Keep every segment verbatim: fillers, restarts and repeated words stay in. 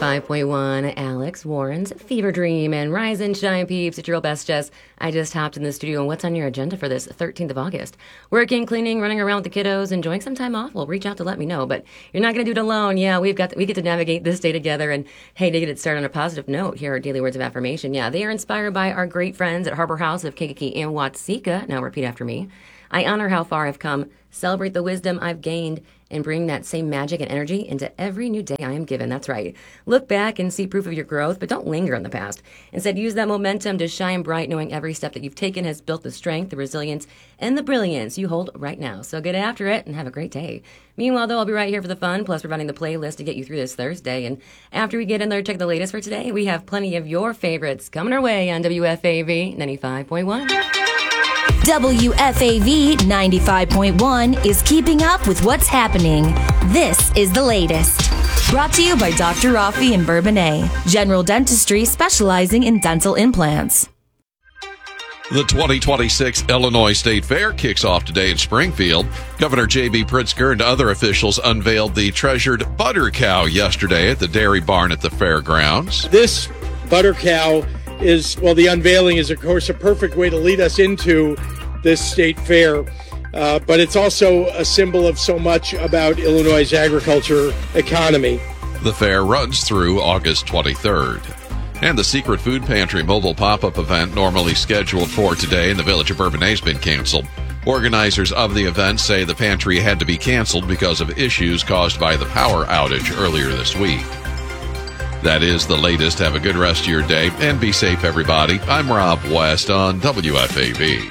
ninety-five point one, Alex Warren's Fever Dream, and Rise and Shine, peeps. It's your real best, Jess. I just hopped in the studio, and what's on your agenda for this thirteenth of August? Working, cleaning, running around with the kiddos, enjoying some time off? Well, reach out to let me know, but you're not going to do it alone. Yeah, we've got to, we get to navigate this day together, and hey, to get it started on a positive note, here are Daily Words of Affirmation. Yeah, they are inspired by our great friends at Harbor House of Kankakee and Watseka. Now repeat after me. I honor how far I've come, celebrate the wisdom I've gained, and bring that same magic and energy into every new day I am given. That's right. Look back and see proof of your growth, but don't linger in the past. Instead, use that momentum to shine bright, knowing every step that you've taken has built the strength, the resilience, and the brilliance you hold right now. So get after it and have a great day. Meanwhile, though, I'll be right here for the fun, plus providing the playlist to get you through this Thursday. And after we get in there, check the latest for today. We have plenty of your favorites coming our way on W F A V ninety-five point one. W F A V ninety-five point one is keeping up with what's happening. This is the latest. Brought to you by Doctor Rafi in Bourbonnais, general dentistry specializing in dental implants. The twenty twenty-six Illinois State Fair kicks off today in Springfield. Governor J B. Pritzker and other officials unveiled the treasured butter cow yesterday at the dairy barn at the fairgrounds. This butter cow is, well, the unveiling is, of course, a perfect way to lead us into this state fair. Uh, but it's also a symbol of so much about Illinois' agriculture economy. The fair runs through August twenty-third. And the Secret Food Pantry mobile pop-up event normally scheduled for today in the village of Bourbonnais has been canceled. Organizers of the event say the pantry had to be canceled because of issues caused by the power outage earlier this week. That is the latest. Have a good rest of your day and be safe, everybody. I'm Rob West on W F A V.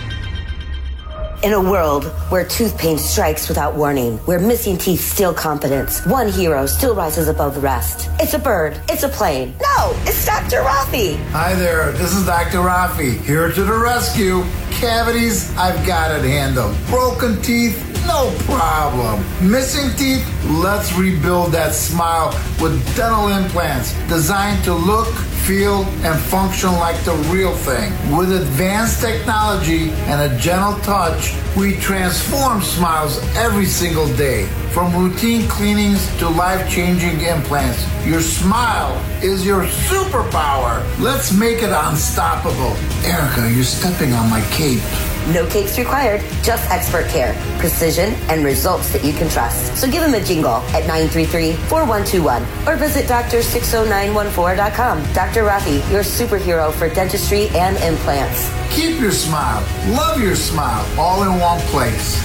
In a world where tooth pain strikes without warning, where missing teeth steal confidence, one hero still rises above the rest. It's a bird. It's a plane. No, it's Doctor Rafi. Hi there, this is Doctor Rafi, here to the rescue. Cavities, I've got it handled. Broken teeth, no problem. Missing teeth, let's rebuild that smile with dental implants designed to look, feel, and function like the real thing. With advanced technology and a gentle touch, we transform smiles every single day. From routine cleanings to life-changing implants, your smile is your superpower. Let's make it unstoppable. Erica, you're stepping on my cape. No capes required, just expert care, precision, and results that you can trust. So give him a jingle at nine three three, four one two one or visit doctor six oh nine one four dot com. Doctor Rafi, your superhero for dentistry and implants. Keep your smile, love your smile, all in one place.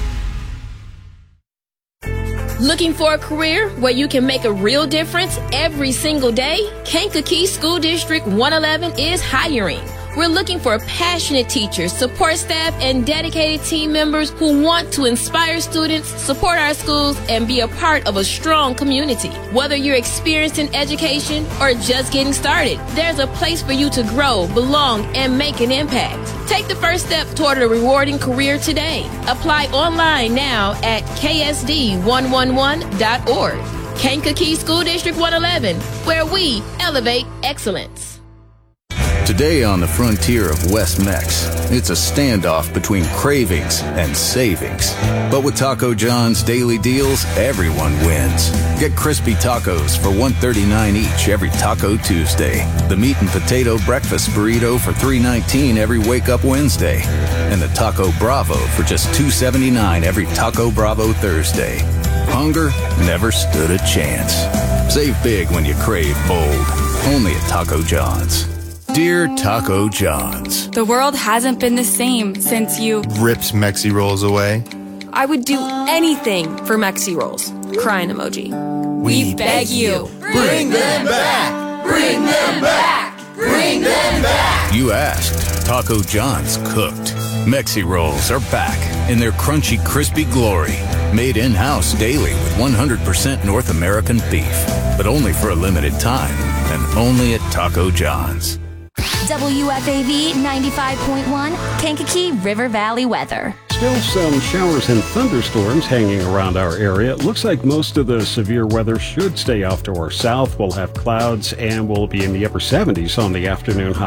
Looking for a career where you can make a real difference every single day? Kankakee School District one eleven is hiring. We're looking for passionate teachers, support staff, and dedicated team members who want to inspire students, support our schools, and be a part of a strong community. Whether you're experienced in education or just getting started, there's a place for you to grow, belong, and make an impact. Take the first step toward a rewarding career today. Apply online now at K S D one eleven dot org. Kankakee School District one eleven, where we elevate excellence. Today on the frontier of West Mex, it's a standoff between cravings and savings. But with Taco John's daily deals, everyone wins. Get crispy tacos for one thirty-nine each every Taco Tuesday. The meat and potato breakfast burrito for three nineteen every Wake Up Wednesday. And the Taco Bravo for just two seventy-nine every Taco Bravo Thursday. Hunger never stood a chance. Save big when you crave bold. Only at Taco John's. Dear Taco John's, the world hasn't been the same since you ripped Mexi Rolls away. I would do anything for Mexi Rolls. Crying emoji. We, we beg you. Bring them back! Bring them back! Bring them back! You asked. Taco John's cooked. Mexi Rolls are back in their crunchy, crispy glory. Made in-house daily with one hundred percent North American beef. But only for a limited time. And only at Taco John's. W F A V ninety-five point one, Kankakee River Valley weather. Still some showers and thunderstorms hanging around our area. It looks like most of the severe weather should stay off to our south. We'll have clouds and we'll be in the upper seventies on the afternoon high.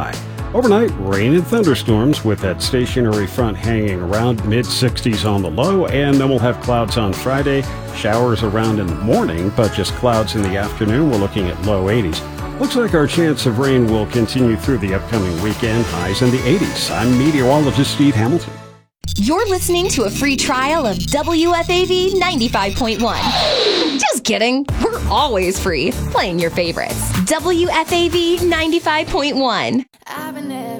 Overnight, rain and thunderstorms with that stationary front hanging around, mid sixties on the low, and then we'll have clouds on Friday, showers around in the morning, but just clouds in the afternoon. We're looking at low eighties. Looks like our chance of rain will continue through the upcoming weekend, highs in the eighties. I'm meteorologist Steve Hamilton. You're listening to a free trial of W F A V ninety-five point one. Just kidding. We're always free, playing your favorites. W F A V ninety-five point one. I've been